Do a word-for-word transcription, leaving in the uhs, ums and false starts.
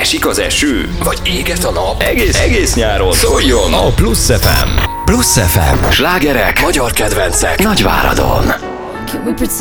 Esik az eső, vagy éget a nap, egész, egész nyáron szóljon a Plusz ef em. Plusz ef em. Slágerek, magyar kedvencek, Nagyváradon.